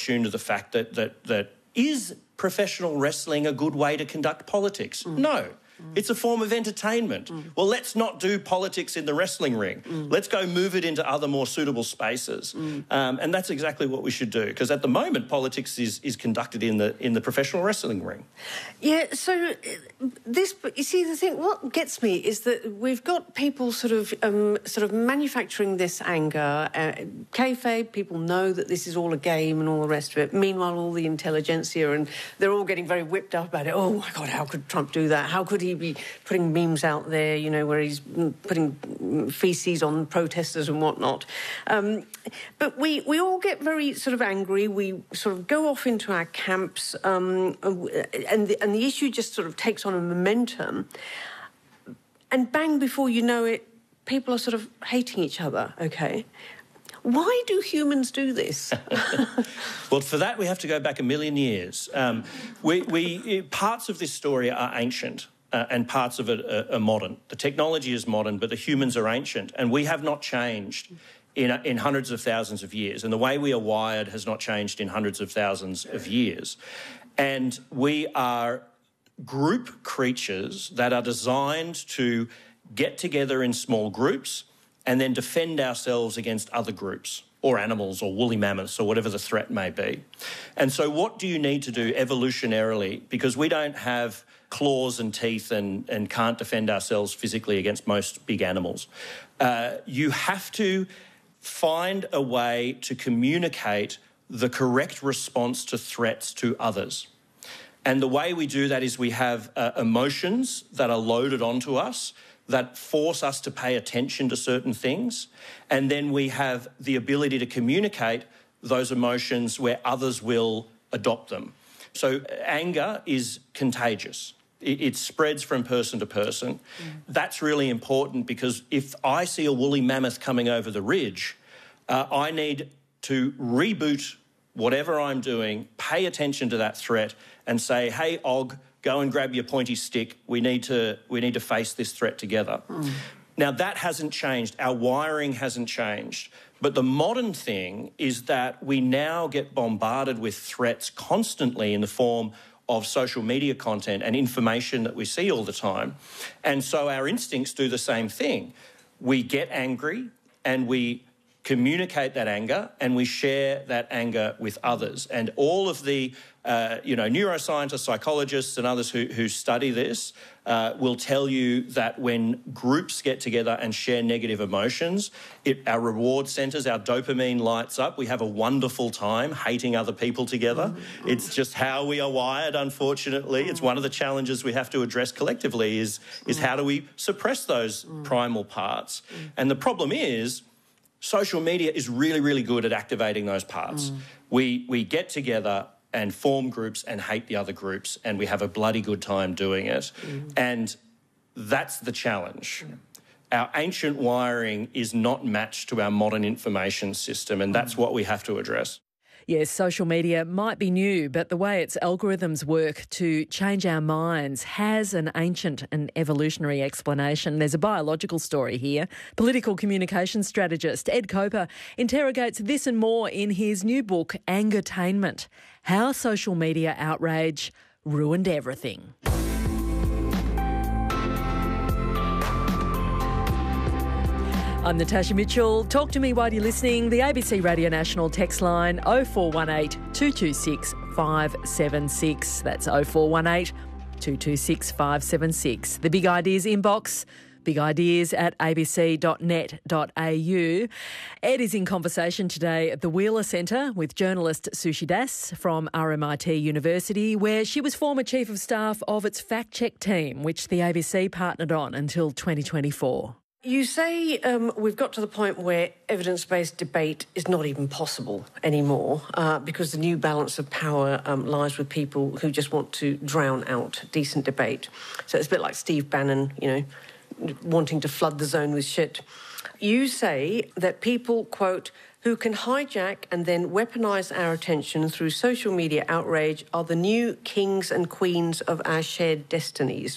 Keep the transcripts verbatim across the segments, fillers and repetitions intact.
attuned to the fact that that that is professional wrestling a good way to conduct politics? Mm. No. Mm. It's a form of entertainment. Mm. Well, let's not do politics in the wrestling ring. Mm. Let's go move it into other more suitable spaces. Mm. Um, and that's exactly what we should do, because at the moment politics is is conducted in the in the professional wrestling ring. Yeah, so this, you see, the thing, what gets me is that we've got people sort of um, sort of manufacturing this anger. Uh, kayfabe, people know that this is all a game and all the rest of it. Meanwhile, all the intelligentsia, and they're all getting very whipped up about it. Oh, my God, how could Trump do that? How could he be putting memes out there, you know, where he's putting feces on protesters and whatnot? Um, but we, we all get very sort of angry. We sort of go off into our camps, um, and, the, and the issue just sort of takes on a momentum. And bang, before you know it, people are sort of hating each other, OK? Why do humans do this? Well, for that, we have to go back a million years. Um, we, we, parts of this story are ancient. Uh, and parts of it are, are modern. The technology is modern, but the humans are ancient, and we have not changed in, in hundreds of thousands of years, and the way we are wired has not changed in hundreds of thousands of years. And we are group creatures that are designed to get together in small groups and then defend ourselves against other groups, or animals, or woolly mammoths, or whatever the threat may be. And so what do you need to do evolutionarily? Because we don't have claws and teeth and, and can't defend ourselves physically against most big animals. Uh, you have to find a way to communicate the correct response to threats to others. And the way we do that is we have uh, emotions that are loaded onto us that force us to pay attention to certain things. And then we have the ability to communicate those emotions where others will adopt them. So anger is contagious. It, it spreads from person to person. Mm. That's really important, because if I see a woolly mammoth coming over the ridge, uh, I need to reboot whatever I'm doing, pay attention to that threat and say, hey, Og, go and grab your pointy stick. We need to, we need to face this threat together. Mm. Now, that hasn't changed. Our wiring hasn't changed. But the modern thing is that we now get bombarded with threats constantly in the form of social media content and information that we see all the time. And so our instincts do the same thing. We get angry and we communicate that anger and we share that anger with others. And all of the uh, you know, neuroscientists, psychologists and others who, who study this uh, will tell you that when groups get together and share negative emotions, it, our reward centres, our dopamine lights up. We have a wonderful time hating other people together. Mm-hmm. It's just how we are wired, unfortunately. Mm-hmm. It's one of the challenges we have to address collectively is, is mm-hmm. how do we suppress those mm-hmm. primal parts? Mm-hmm. And the problem is, social media is really, really good at activating those parts. Mm. We we get together and form groups and hate the other groups, and we have a bloody good time doing it. Mm. And that's the challenge. Yeah. Our ancient wiring is not matched to our modern information system, and that's mm. what we have to address. Yes, social media might be new, but the way its algorithms work to change our minds has an ancient and evolutionary explanation. There's a biological story here. Political communication strategist Ed Koper interrogates this and more in his new book, Angertainment: How Social Media Outrage Ruined Everything. I'm Natasha Mitchell. Talk to me while you're listening. The A B C Radio National text line oh four one eight, two two six, five seven six. That's oh four one eight, two two six, five seven six. The Big Ideas inbox, big ideas at a b c dot net dot a u. Ed is in conversation today at the Wheeler Centre with journalist Sushi Das from R M I T University, where she was former chief of staff of its fact-check team, which the A B C partnered on until twenty twenty-four. You say um, we've got to the point where evidence-based debate is not even possible anymore uh, because the new balance of power um, lies with people who just want to drown out decent debate. So it's a bit like Steve Bannon, you know, wanting to flood the zone with shit. You say that people, quote, who can hijack and then weaponise our attention through social media outrage are the new kings and queens of our shared destinies.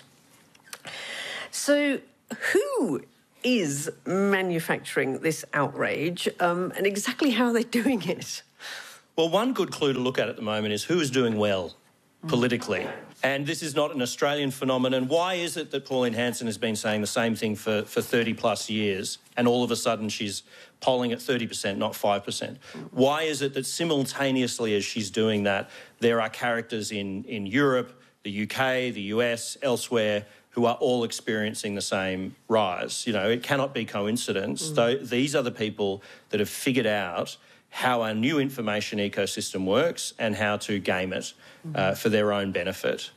So who is manufacturing this outrage um, and exactly how are they doing it? Well, one good clue to look at at the moment is who is doing well politically. And this is not an Australian phenomenon. Why is it that Pauline Hanson has been saying the same thing for, for thirty plus years and all of a sudden she's polling at thirty percent, not five percent? Why is it that simultaneously as she's doing that, there are characters in, in Europe, the U K, the U S, elsewhere, who are all experiencing the same rise? You know, it cannot be coincidence. Mm. Though these are the people that have figured out how our new information ecosystem works and how to game it uh, for their own benefit.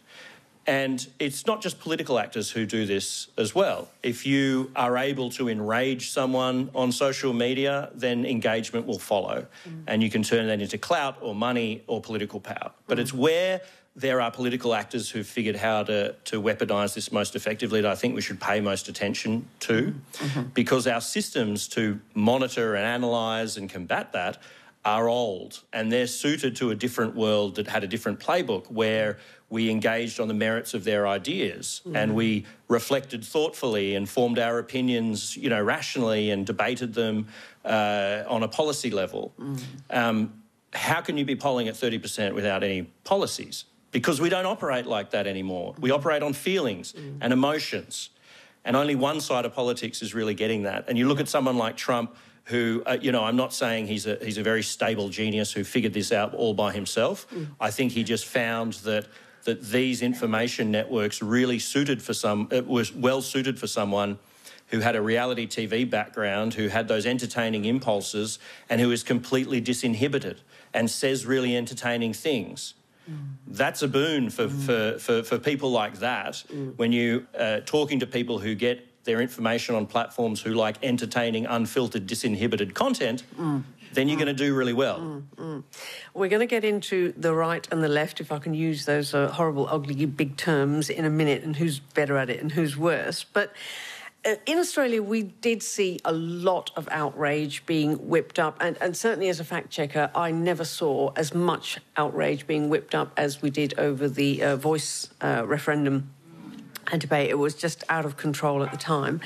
And it's not just political actors who do this as well. If you are able to enrage someone on social media, then engagement will follow. Mm. And you can turn that into clout or money or political power. But mm. it's where there are political actors who've figured how to, to weaponise this most effectively that I think we should pay most attention to, mm-hmm. because our systems to monitor and analyse and combat that are old, and they're suited to a different world that had a different playbook where we engaged on the merits of their ideas mm. and we reflected thoughtfully and formed our opinions, you know, rationally and debated them uh, on a policy level. Mm. Um, how can you be polling at thirty percent without any policies? Because we don't operate like that anymore. We operate on feelings mm. and emotions, and only one side of politics is really getting that. And you look at someone like Trump, who, uh, you know, I'm not saying he's a, he's a very stable genius who figured this out all by himself. Mm. I think he just found that that these information networks really suited for some, it was well suited for someone who had a reality T V background, who had those entertaining impulses and who is completely disinhibited and says really entertaining things. Mm. That's a boon for, mm. for, for, for people like that mm. when you uh, talking to people who get their information on platforms who like entertaining, unfiltered, disinhibited content, mm. then you're mm. going to do really well. Mm. Mm. We're going to get into the right and the left, if I can use those uh, horrible, ugly, big terms, in a minute, and who's better at it and who's worse. But uh, in Australia, we did see a lot of outrage being whipped up, and, and certainly as a fact-checker, I never saw as much outrage being whipped up as we did over the uh, Voice uh, referendum and debate. It was just out of control at the time.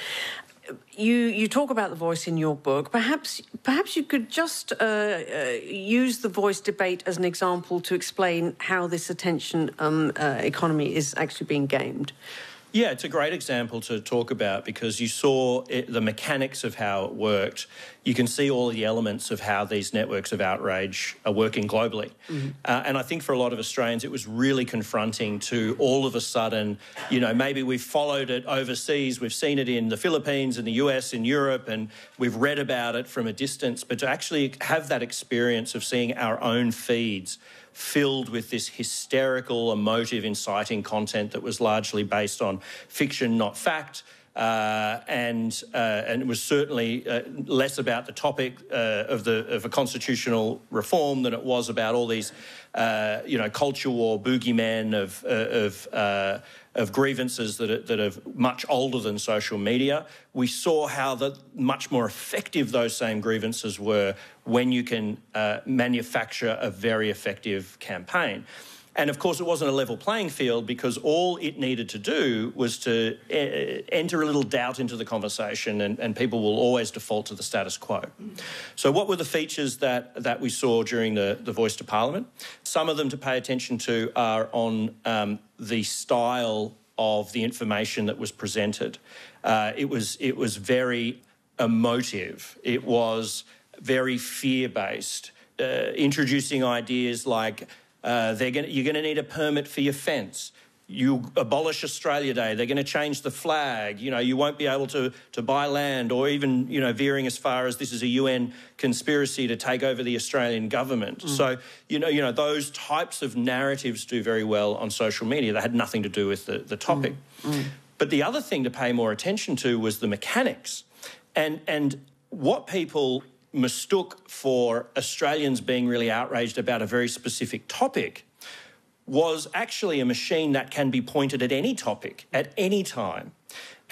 You you talk about the Voice in your book. Perhaps perhaps you could just uh, uh, use the Voice debate as an example to explain how this attention um, uh, economy is actually being gamed. Yeah, it's a great example to talk about because you saw it, the mechanics of how it worked. You can see all the elements of how these networks of outrage are working globally. Mm-hmm. Uh, and I think for a lot of Australians, it was really confronting to all of a sudden, you know, maybe we've followed it overseas, we've seen it in the Philippines and the U S and Europe, and we've read about it from a distance, but to actually have that experience of seeing our own feeds filled with this hysterical, emotive, inciting content that was largely based on fiction, not fact, uh, and uh, and it was certainly uh, less about the topic uh, of the of a constitutional reform than it was about all these, uh, you know, culture war boogeymen of uh, of. Uh, of grievances that are, that are much older than social media. We saw how the, much more effective those same grievances were when you can uh, manufacture a very effective campaign. And, of course, it wasn't a level playing field because all it needed to do was to e- enter a little doubt into the conversation, and, and people will always default to the status quo. So what were the features that, that we saw during the, the Voice to Parliament? Some of them to pay attention to are on um, the style of the information that was presented. Uh, it was, it was very emotive. It was very fear-based, uh, introducing ideas like Uh, they're gonna, you're going to need a permit for your fence. You abolish Australia Day. They're going to change the flag. You know, you won't be able to, to buy land, or even, you know, veering as far as this is a U N conspiracy to take over the Australian government. Mm. So, you know, you know, those types of narratives do very well on social media. They had nothing to do with the, the topic. Mm. Mm. But the other thing to pay more attention to was the mechanics. And, and what people mistook for Australians being really outraged about a very specific topic was actually a machine that can be pointed at any topic at any time.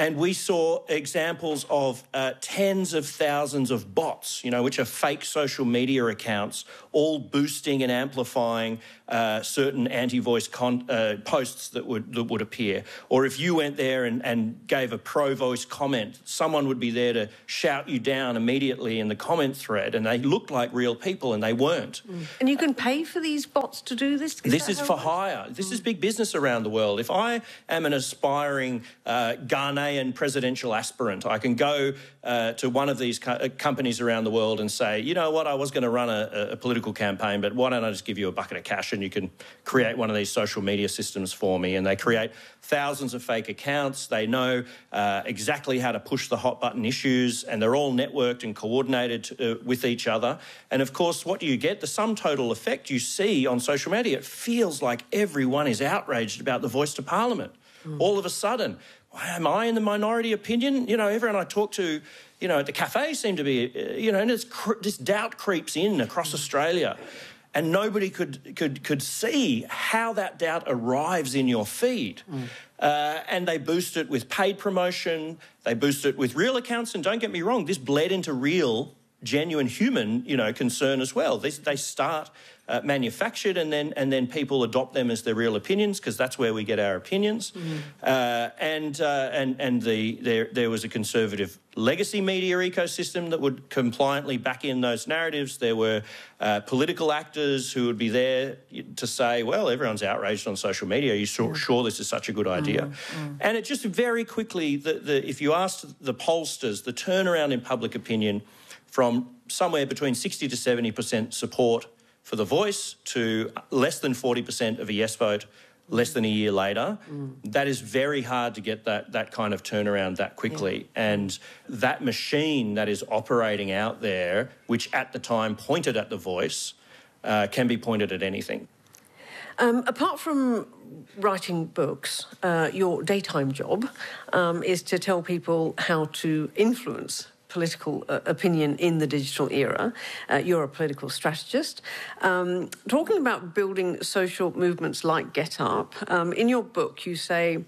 And we saw examples of uh, tens of thousands of bots, you know, which are fake social media accounts, all boosting and amplifying uh, certain anti-voice con- uh, posts that would that would appear. Or if you went there and, and gave a pro-voice comment, someone would be there to shout you down immediately in the comment thread, and they looked like real people, and they weren't. Mm. And you can pay for these bots to do this? Is this is for hire. This mm. is big business around the world. If I am an aspiring uh, Ghanaian presidential aspirant, I can go uh, to one of these co- companies around the world and say, you know what, I was going to run a, a political campaign, but why don't I just give you a bucket of cash and you can create one of these social media systems for me? And they create thousands of fake accounts. They know uh, exactly how to push the hot button issues, and they're all networked and coordinated uh, with each other. And of course, what do you get? The sum total effect you see on social media, it feels like everyone is outraged about the voice to Parliament. Mm. All of a sudden, am I in the minority opinion? You know, everyone I talk to, you know, at the cafe seem to be, uh, you know, and it's cr- this doubt creeps in across mm. Australia. And nobody could could could see how that doubt arrives in your feed. Mm. Uh, and they boost it with paid promotion, they boost it with real accounts, and don't get me wrong, this bled into real, genuine human, you know, concern as well. They, they start uh, manufactured, and then and then people adopt them as their real opinions, because that's where we get our opinions. Mm. Uh, and uh, and and the there there was a conservative legacy media ecosystem that would compliantly back in those narratives. There were uh, political actors who would be there to say, well, everyone's outraged on social media. Are you sure, sure this is such a good idea? Mm, mm. And it just very quickly, the, the, if you asked the pollsters, the turnaround in public opinion from somewhere between sixty to seventy percent support for the voice to less than forty percent of a yes vote less than a year later, mm. that is very hard to get that that kind of turnaround that quickly. Yeah. And that machine that is operating out there, which at the time pointed at the voice, uh, can be pointed at anything. Um, apart from writing books, uh, your daytime job um, is to tell people how to influence political uh, opinion in the digital era. Uh, you're a political strategist. Um, talking about building social movements like Get Up, um, in your book you say,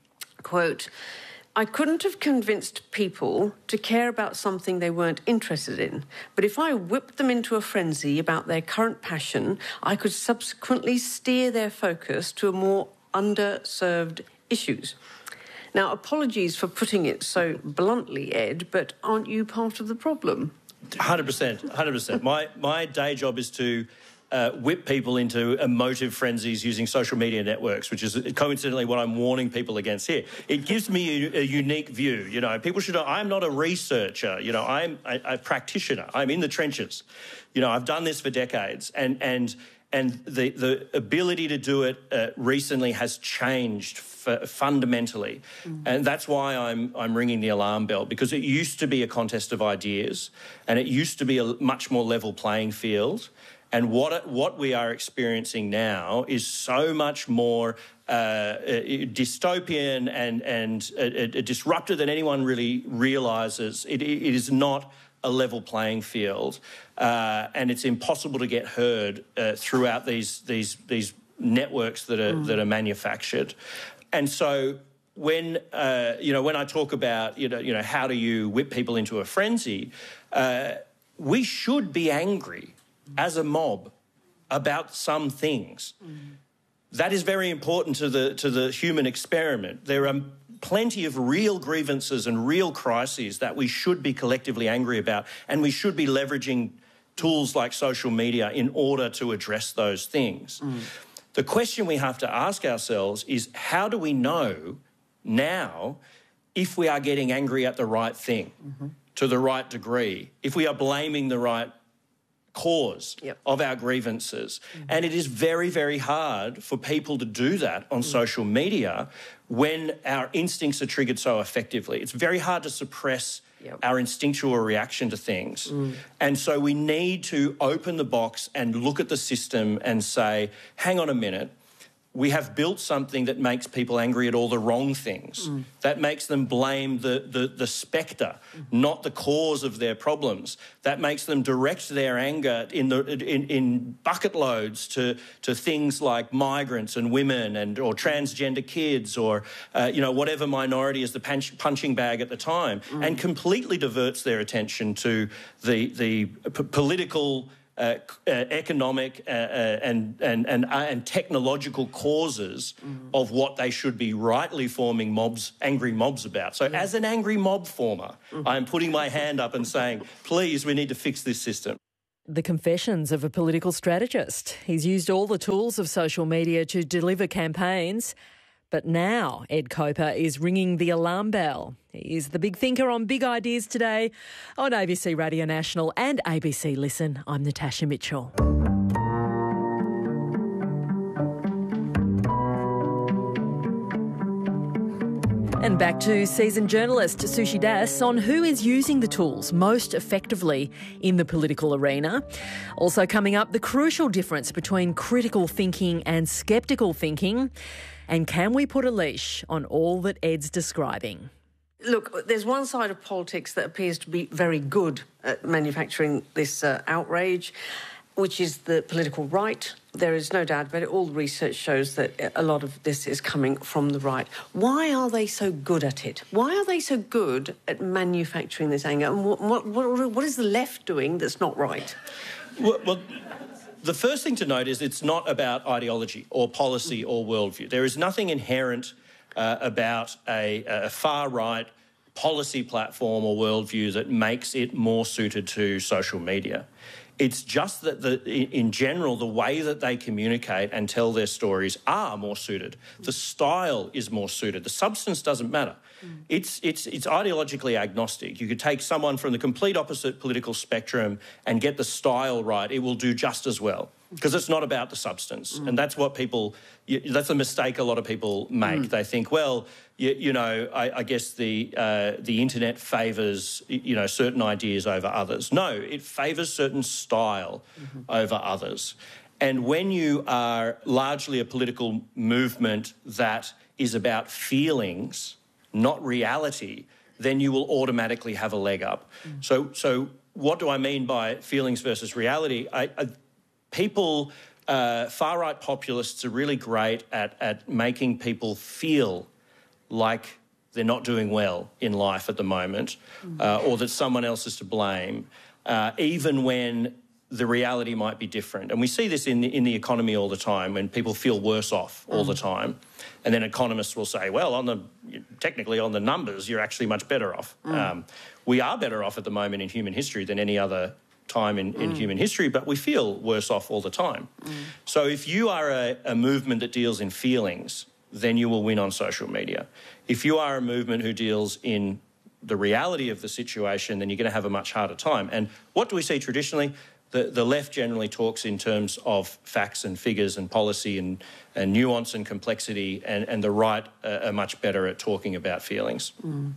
quote, I couldn't have convinced people to care about something they weren't interested in, but if I whipped them into a frenzy about their current passion, I could subsequently steer their focus to a more underserved issues. Now, apologies for putting it so bluntly, Ed, but aren't you part of the problem? one hundred percent, one hundred percent. My, my day job is to uh, whip people into emotive frenzies using social media networks, which is coincidentally what I'm warning people against here. It gives me a, a unique view. You know, people should know I'm not a researcher. You know, I'm a, a practitioner. I'm in the trenches. You know, I've done this for decades, and and and the, the ability to do it uh, recently has changed f- fundamentally. Mm. And that's why I'm I'm ringing the alarm bell, because it used to be a contest of ideas, and it used to be a much more level playing field. And what it, what we are experiencing now is so much more uh, dystopian and, and uh, uh, disruptive than anyone really realises. It, it is not a level playing field, uh, and it's impossible to get heard uh, throughout these these these networks that are mm. that are manufactured. And so when uh, you know when I talk about you know you know how do you whip people into a frenzy, uh, we should be angry as a mob about some things. Mm. That is very important to the to the human experiment. There are plenty of real grievances and real crises that we should be collectively angry about, and we should be leveraging tools like social media in order to address those things. Mm. The question we have to ask ourselves is, how do we know now if we are getting angry at the right thing, mm-hmm. to the right degree, if we are blaming the right cause yep. of our grievances? Mm-hmm. And it is very, very hard for people to do that on mm. social media when our instincts are triggered so effectively. It's very hard to suppress yep. our instinctual reaction to things. Mm. And so we need to open the box and look at the system and say, hang on a minute, we have built something that makes people angry at all the wrong things. Mm. That makes them blame the, the, the spectre, mm. not the cause of their problems. That makes them direct their anger in, the, in, in bucket loads to, to things like migrants and women and or transgender kids or, uh, you know, whatever minority is the punch, punching bag at the time, mm. and completely diverts their attention to the, the p- political... Uh, uh, economic uh, uh, and, and, and, uh, and technological causes mm. of what they should be rightly forming mobs, angry mobs about. So yeah. as an angry mob former, mm. I am putting my hand up and saying, please, we need to fix this system. The confessions of a political strategist. He's used all the tools of social media to deliver campaigns. But now Ed Koper is ringing the alarm bell. He is the big thinker on big ideas today on A B C Radio National and A B C Listen. I'm Natasha Mitchell. And back to seasoned journalist Sushi Das on who is using the tools most effectively in the political arena. Also coming up, the crucial difference between critical thinking and sceptical thinking. And can we put a leash on all that Ed's describing? Look, there's one side of politics that appears to be very good at manufacturing this uh, outrage, which is the political right. There is no doubt about it. All the research shows that a lot of this is coming from the right. Why are they so good at it? Why are they so good at manufacturing this anger? And what, what, what, what is the left doing that's not right? Well... well The first thing to note is it's not about ideology or policy or worldview. There is nothing inherent uh, about a, a far-right policy platform or worldview that makes it more suited to social media. It's just that, the, in general, the way that they communicate and tell their stories are more suited. The style is more suited. The substance doesn't matter. Mm. It's, it's, it's ideologically agnostic. You could take someone from the complete opposite political spectrum and get the style right. It will do just as well because it's not about the substance. Mm. And that's what people... That's a mistake a lot of people make. Mm. They think, well, you, you know, I, I guess the uh, the internet favours, you know, certain ideas over others. No, it favours certain style mm-hmm. over others. And when you are largely a political movement that is about feelings, not reality, then you will automatically have a leg up. Mm. So, so what do I mean by feelings versus reality? I, I, people... Uh, far-right populists are really great at, at making people feel like they're not doing well in life at the moment, mm-hmm. uh, or that someone else is to blame, uh, even when the reality might be different. And we see this in the, in the economy all the time, when people feel worse off all mm-hmm. the time. And then economists will say, well, on the technically on the numbers, you're actually much better off. Mm. Um, we are better off at the moment in human history than any other time in, in mm. human history, but we feel worse off all the time. Mm. So if you are a, a movement that deals in feelings, then you will win on social media. If you are a movement who deals in the reality of the situation, then you're going to have a much harder time. And what do we see traditionally? The, the left generally talks in terms of facts and figures and policy and, and nuance and complexity, and, and the right uh, are much better at talking about feelings. Mm.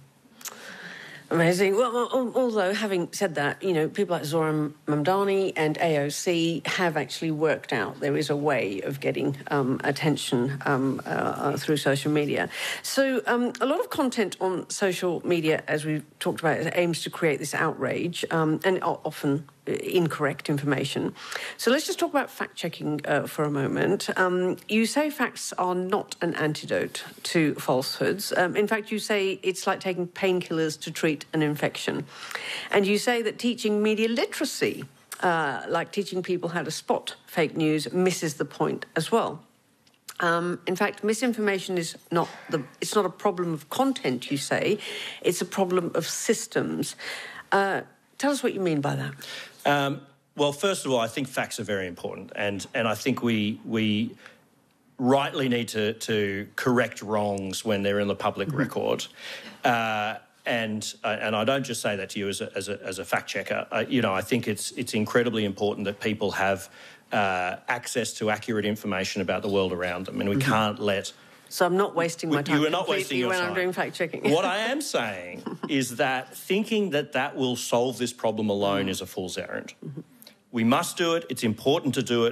Amazing. Well, although, having said that, you know, people like Zoran Mamdani and A O C have actually worked out there is a way of getting um, attention um, uh, through social media. So um, a lot of content on social media, as we've talked about, aims to create this outrage um, and often incorrect information. So let's just talk about fact-checking uh, for a moment. Um, you say facts are not an antidote to falsehoods. Um, in fact, you say it's like taking painkillers to treat an infection. And you say that teaching media literacy, uh, like teaching people how to spot fake news, misses the point as well. Um, in fact, misinformation is not the, it's not a problem of content, you say. It's a problem of systems. Uh, tell us what you mean by that. Um, well, first of all, I think facts are very important, and, and I think we we rightly need to, to correct wrongs when they're in the public mm-hmm. record. Uh, and uh, and I don't just say that to you as a, as a, as a fact checker. Uh, you know, I think it's it's incredibly important that people have uh, access to accurate information about the world around them, and we mm-hmm. can't let... So I'm not wasting my time. You are not wasting your when time. I'm doing fact-checking. What I am saying is that thinking that that will solve this problem alone mm. is a fool's errand. Mm-hmm. We must do it. It's important to do it.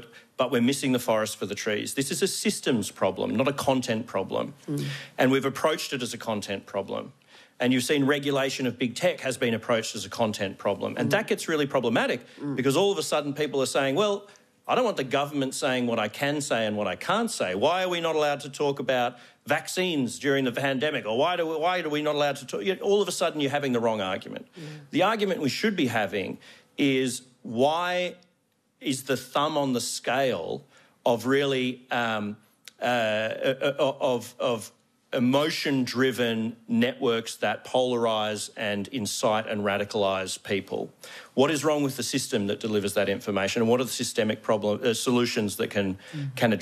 but we're missing the forest for the trees. This is a systems problem, not a content problem. Mm. And we've approached it as a content problem. And you've seen regulation of big tech has been approached as a content problem. And mm. that gets really problematic mm. because all of a sudden people are saying, well, I don't want the government saying what I can say and what I can't say. Why are we not allowed to talk about vaccines during the pandemic? Or why do we, why are we not allowed to talk? You know, all of a sudden you're having the wrong argument. Mm. The argument we should be having is why is the thumb on the scale of really um, uh, of, of emotion-driven networks that polarise and incite and radicalise people. What is wrong with the system that delivers that information, and what are the systemic problem uh, solutions that can mm. can address